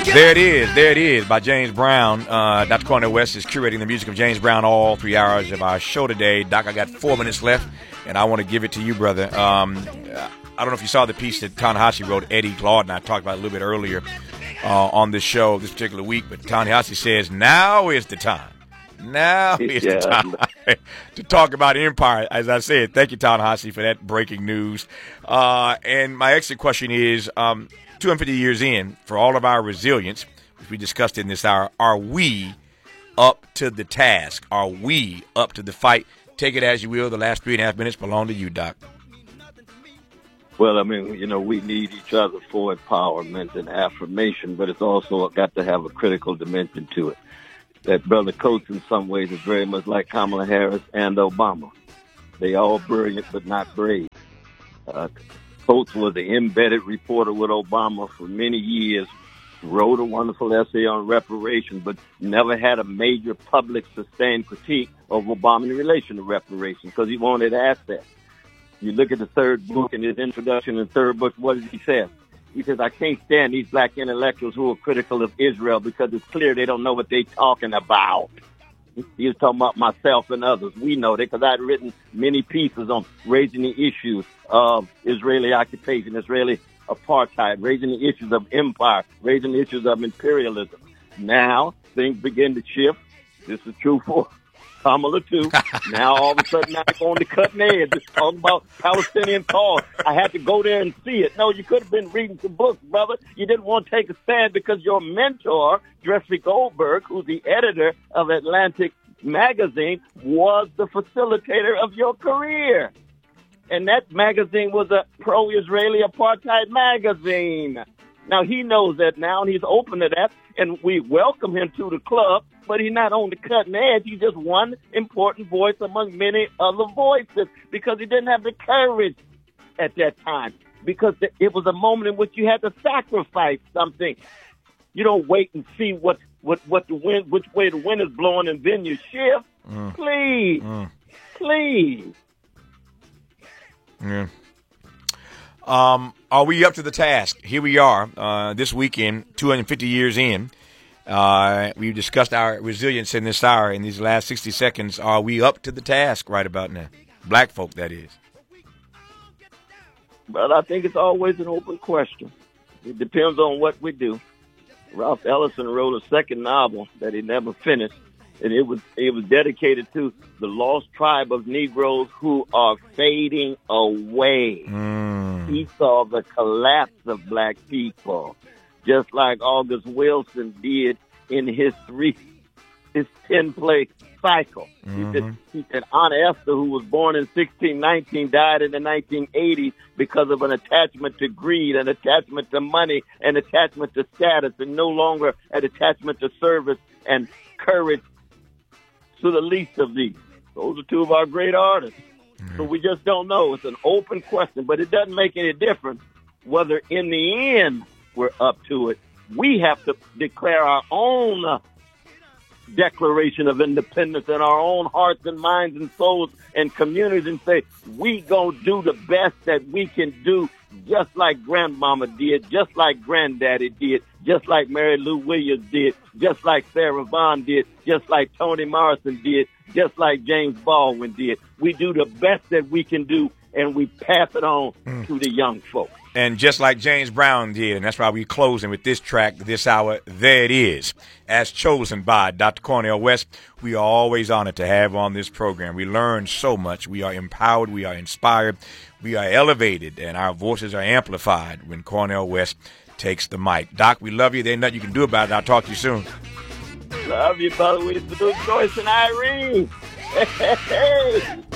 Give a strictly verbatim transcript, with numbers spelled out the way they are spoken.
There it is. There it is by James Brown. Uh, Doctor Cornel West is curating the music of James Brown all three hours of our show today. Doc, I got four minutes left, and I want to give it to you, brother. Um, I don't know if you saw the piece that Ta-Nehisi wrote, Eddie Glaude, and I talked about it a little bit earlier uh, on this show this particular week. But Ta-Nehisi says, now is the time. Now is yeah. the time to talk about empire. As I said, thank you, Ta-Nehisi, for that breaking news. Uh, and my exit question is, um, two hundred fifty years in, for all of our resilience, which we discussed in this hour, are we up to the task? Are we up to the fight? Take it as you will. The last three and a half minutes belong to you, Doc. Well, I mean, you know, we need each other for empowerment and affirmation, but it's also got to have a critical dimension to it. That Brother Coates, in some ways, is very much like Kamala Harris and Obama. They all brilliant, but not brave. Uh, Coates was an embedded reporter with Obama for many years, wrote a wonderful essay on reparations, but never had a major public sustained critique of Obama in relation to reparations because he wanted assets. You look at the third book in his introduction and third book, what does he say? He says, I can't stand these black intellectuals who are critical of Israel because it's clear they don't know what they're talking about. He was talking about myself and others. We know that because I'd written many pieces on raising the issues of Israeli occupation, Israeli apartheid, raising the issues of empire, raising the issues of imperialism. Now things begin to shift. This is true for Kamala too. Now all of a sudden I'm on the cutting edge, just talking about Palestinian cause. I had to go there and see it. No, you could have been reading some books, brother. You didn't want to take a stand because your mentor, Jeffrey Goldberg, who's the editor of Atlantic Magazine, was the facilitator of your career. And that magazine was a pro-Israeli apartheid magazine. Now, he knows that now, and he's open to that, and we welcome him to the club, but he's not on the cutting edge. He's just one important voice among many other voices because he didn't have the courage at that time, because it was a moment in which you had to sacrifice something. You don't wait and see what, what, what the wind, which way the wind is blowing, and then you shift. Mm. Please, mm. please. Yeah. Um, are we up to the task? Here we are, uh, this weekend, two hundred fifty years in. Uh, we've discussed our resilience in this hour, in these last sixty seconds. Are we up to the task right about now? Black folk, that is. But I think it's always an open question. It depends on what we do. Ralph Ellison wrote a second novel that he never finished, and it was it was dedicated to the lost tribe of Negroes who are fading away. Mm. He saw the collapse of black people, just like August Wilson did in his three, his ten-play cycle. Mm-hmm. He said, he said Aunt Esther, who was born in sixteen nineteen, died in the nineteen eighties because of an attachment to greed, an attachment to money, an attachment to status, and no longer an attachment to service and courage to the least of these. Those are two of our great artists. Mm-hmm. So we just don't know. It's an open question, but it doesn't make any difference whether in the end we're up to it. We have to declare our own uh, declaration of independence in our own hearts and minds and souls and communities and say, we gonna do the best that we can do, just like grandmama did, just like granddaddy did, just like Mary Lou Williams did, just like Sarah Vaughan did, just like Toni Morrison did, just like James Baldwin did. We do the best that we can do, and we pass it on mm. to the young folks. And just like James Brown did, and that's why we're closing with this track this hour, There It Is, as chosen by Doctor Cornel West. We are always honored to have on this program. We learn so much. We are empowered. We are inspired. We are elevated, and our voices are amplified when Cornel West takes the mic. Doc, we love you. There's nothing you can do about it. I'll talk to you soon. Love you, brother. We salute Joyce and Irene. Hey, hey, hey.